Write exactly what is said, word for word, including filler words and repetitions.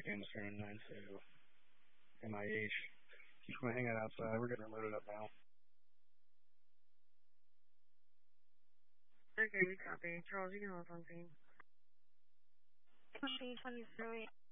again, Seven Nine Two. M I H. Keep going hanging outside. We're getting loaded up now. Okay, we copy. Charles, you can hold on scene. twenty twenty-three.